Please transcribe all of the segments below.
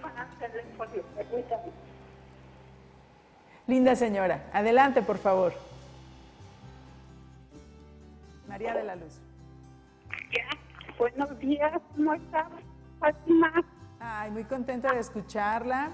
para teléfono, permítame. Linda señora, adelante, por favor. María de la Luz. Ya, buenos días, ¿cómo estás, Fátima? Ay, muy contenta de escucharla.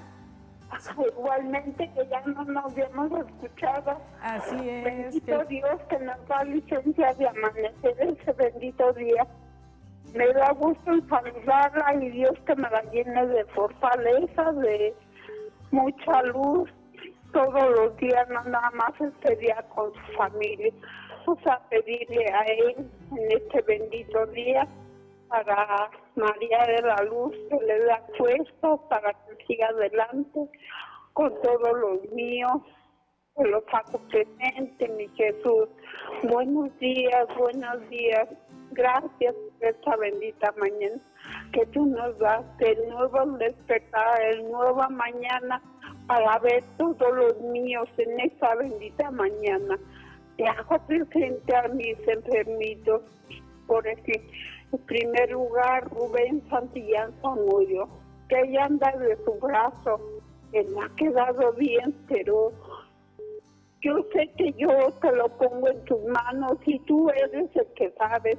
Igualmente, que ya no nos hemos escuchado. Así es. Bendito Dios que nos da licencia de amanecer ese bendito día. Me da gusto en saludarla y Dios que me la llene de fortaleza, de mucha luz todos los días, no nada más este día con su familia. Vamos a pedirle a Él en este bendito día para María de la Luz, que le da fuerza para que siga adelante con todos los míos. Que los hago presente, mi Jesús. Buenos días, buenos días. Gracias por esta bendita mañana que tú nos das, el nuevo despertar, el nueva mañana para ver todos los míos en esta bendita mañana. Te hago presente a mis enfermitos, por ejemplo, en primer lugar, Rubén Santillán Zamudio, que ella anda de su brazo, que me ha quedado bien, pero yo sé que yo te lo pongo en tus manos y tú eres el que sabe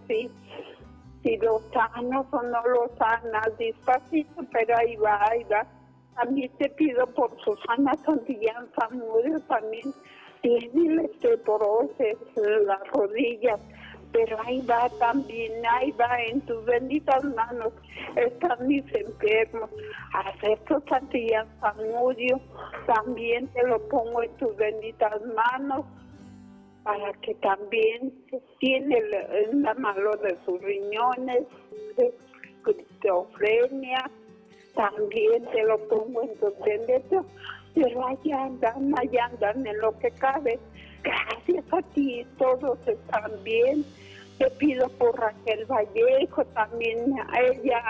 si lo sanas o no lo sanas, despacito, pero ahí va, ahí va. También te pido por Susana Santillán Zamudio, también tiene la osteoporosis en las rodillas, pero ahí va también, ahí va, en tus benditas manos están mis enfermos. Alberto Santillán Zamudio, también te lo pongo en tus benditas manos, para que también tiene la malo de sus riñones, de esquizofrenia, también te lo pongo en tus benditas, pero allá andan en lo que cabe. Gracias a ti, todos están bien. Te pido por Raquel Vallejo, también ella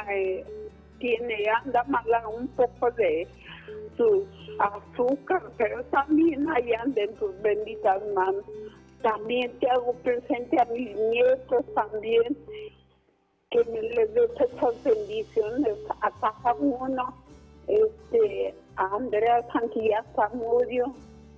anda mala un poco de su azúcar, pero también ahí anda en tus benditas manos. También te hago presente a mis nietos también, que me les des esas bendiciones a cada uno, a Andrea Santillán Zamudio,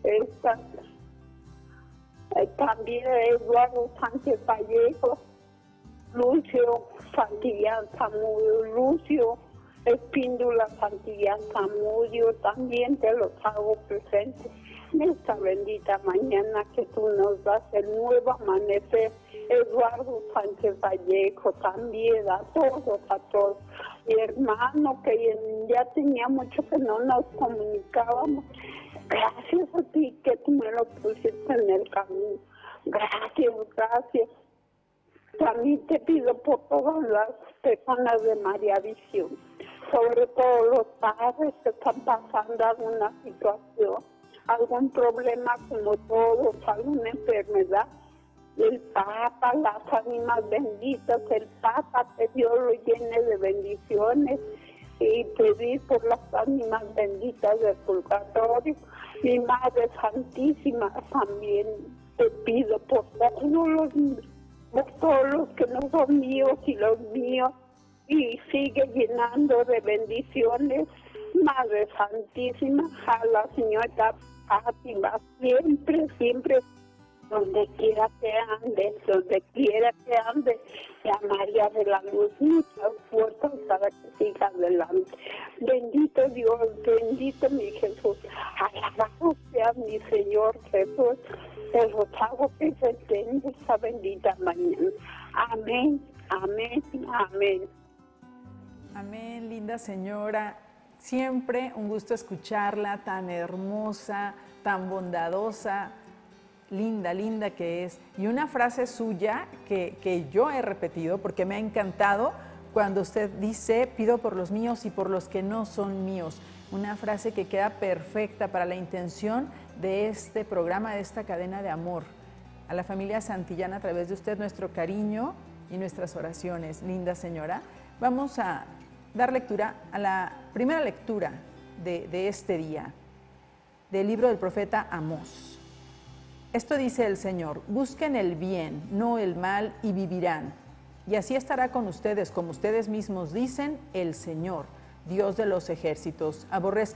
también a Eduardo Sánchez Vallejo, Lucio Santillán Zamudio, Lucio Espíndola Santillán Zamudio, también te los hago presentes en esta bendita mañana que tú nos das el nuevo amanecer. Eduardo Sánchez Vallejo, también a todos, mi hermano que ya tenía mucho que no nos comunicábamos. Gracias a ti que tú me lo pusiste en el camino. Gracias. También te pido por todas las personas de María Visión, sobre todo los padres que están pasando alguna situación, algún problema como todos, alguna enfermedad. El Papa, las ánimas benditas, el Papa, que Dios lo llene de bendiciones, y pedir por las ánimas benditas del purgatorio. Mi Madre Santísima, también te pido por todos los que no son míos y los míos, y sigue llenando de bendiciones, Madre Santísima, a la señora Fátima, siempre, donde quiera que ande, y a María de la Luz, muchas fuerzas para que siga adelante. Bendito Dios, bendito mi Jesús, alabado sea mi Señor Jesús, te los hago presente en esta bendita mañana. Amén, amén, amén. Amén, linda señora. Siempre un gusto escucharla, tan hermosa, tan bondadosa, linda que es. Y una frase suya que yo he repetido porque me ha encantado cuando usted dice, pido por los míos y por los que no son míos. Una frase que queda perfecta para la intención de este programa, de esta cadena de amor. A la familia Santillán, a través de usted, nuestro cariño y nuestras oraciones. Linda señora, vamos a dar lectura a la primera lectura de este día, del libro del profeta Amós. Esto dice el Señor: busquen el bien, no el mal, y vivirán. Y así estará con ustedes, como ustedes mismos dicen, el Señor. Dios de los ejércitos. Aborrezco